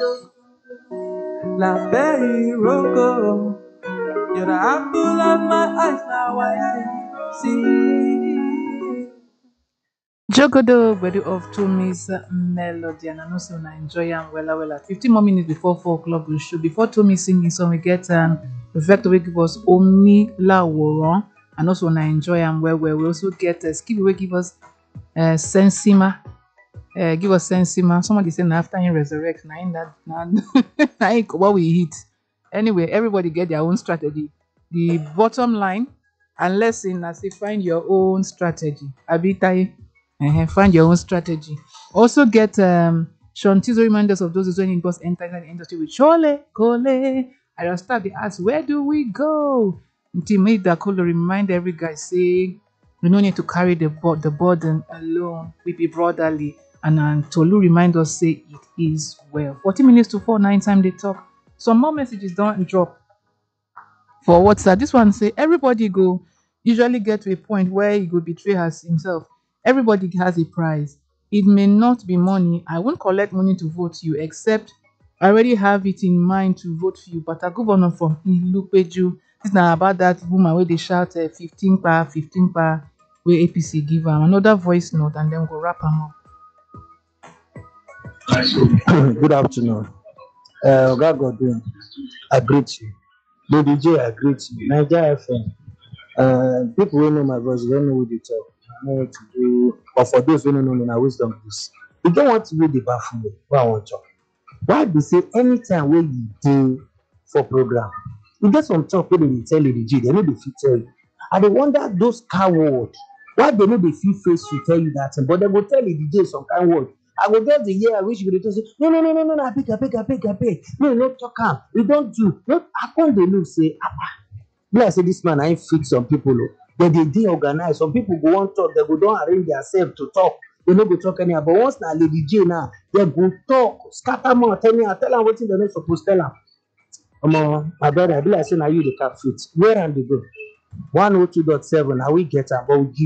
La Berry Rocco. You're the apple of my eyes, now I see. Jogodo Bedu of Tommy's melody, and I know so I enjoy am well. 15 more minutes before 4 o'clock we show. Before Tommy singing song, we get Vector will give us Omi Laworan, and also I enjoy am well. We also get Skip will give us Sensima. Give us Sensima. Somebody said after him resurrect, na him that na him what we eat. Anyway, everybody get their own strategy. The bottom line and lesson I say find your own strategy. Abitai, find your own strategy. Also get Sean Tizo reminders of those who when was enter the industry with Chole, Kole. I just start the ask, where do we go? Until made that Kole remind every guy say we no need to carry the burden alone. We be brotherly. And Tolu remind us say it is well. 40 minutes to 4, 9 time they talk. Some more messages don't drop for WhatsApp. This one say everybody go usually get to a point where he go betray us himself. Everybody has a price. It may not be money. I won't collect money to vote you, except I already have it in mind to vote for you. But a governor from Ilupeju, this now about that woman where they shout 15 pa, 15 pa, where APC give am another voice note and then go wrap them up. Good afternoon. Oga Godwin, I greet you. Lady J, I greet you. Niger FM. People who know my voice, don't know who they talk. I know what to do. But for those who don't know me, na wisdom this. You don't want to read the bathroom. What I want to talk. Why they say anytime when you do for program, you get some talk when they tell Lady J, they know they fit tell you. And they wonder those coward. Why they know they feel face to tell you that, but they go tell Lady J some kind word. I go get the year I wish you would say, no, I beg. No, no, talk am. You don't do. No, I can't they look say, like I say this man, I fit some people. But they dey organize. Some people go on talk, they go don't arrange themselves to talk. They no go talk anyhow. But once na Lady J now, they go talk, scatter more, tell me, tell them what they not supposed to tell them. My brother, I be like say now you the cap fit. Where am they go? 102.7, now we get am, but we give